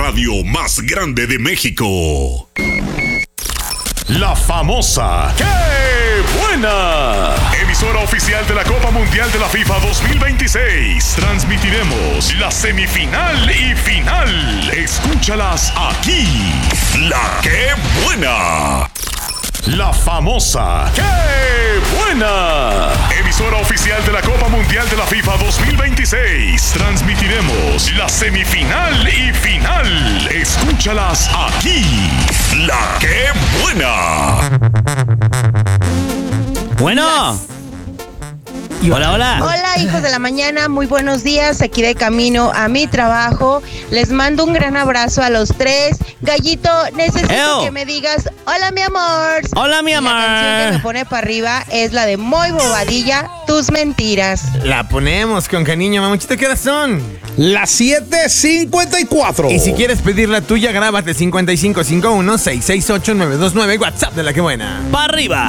radio más grande de México. La famosa ¡Qué buena! Emisora oficial de la Copa Mundial de la FIFA 2026. Transmitiremos la semifinal y final. Escúchalas aquí. La ¡Qué buena! La famosa ¡Qué buena! Emisora oficial de la Copa Mundial de la FIFA 2026. Transmitiremos la semifinal y final. Escúchalas aquí. La ¡Qué buena! Bueno. Hola, hola. Hola, hijos de la mañana, muy buenos días. Aquí de camino a mi trabajo. Les mando un gran abrazo a los tres. Gallito, necesito que me digas, hola, mi amor. Hola, mi amor. La canción que me pone para arriba es la de Muy Bobadilla, Tus Mentiras. La ponemos con cariño, mamuchita. ¿Qué horas son? Las 7:54. Y si quieres pedir la tuya, grábate 5551-668-929, WhatsApp de La Que Buena. ¡Para arriba!